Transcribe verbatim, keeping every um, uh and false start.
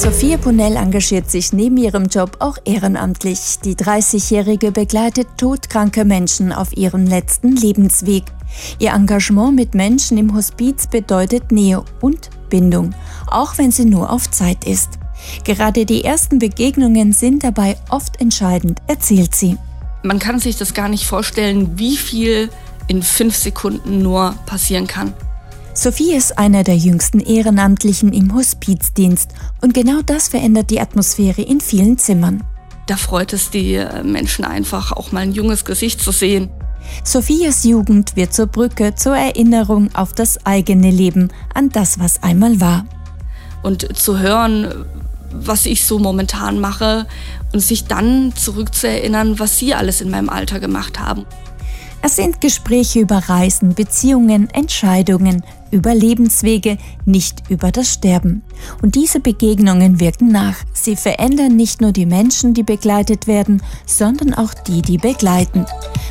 Sophia Ponell engagiert sich neben ihrem Job auch ehrenamtlich. Die dreißigjährige begleitet todkranke Menschen auf ihrem letzten Lebensweg. Ihr Engagement mit Menschen im Hospiz bedeutet Nähe und Bindung, auch wenn sie nur auf Zeit ist. Gerade die ersten Begegnungen sind dabei oft entscheidend, erzählt sie. Man kann sich das gar nicht vorstellen, wie viel in fünf Sekunden nur passieren kann. Sophie ist einer der jüngsten Ehrenamtlichen im Hospizdienst und genau das verändert die Atmosphäre in vielen Zimmern. Da freut es die Menschen einfach, auch mal ein junges Gesicht zu sehen. Sophias Jugend wird zur Brücke zur Erinnerung auf das eigene Leben, an das, was einmal war. Und zu hören, was ich so momentan mache und sich dann zurückzuerinnern, was sie alles in meinem Alter gemacht haben. Es sind Gespräche über Reisen, Beziehungen, Entscheidungen, über Lebenswege, nicht über das Sterben. Und diese Begegnungen wirken nach. Sie verändern nicht nur die Menschen, die begleitet werden, sondern auch die, die begleiten.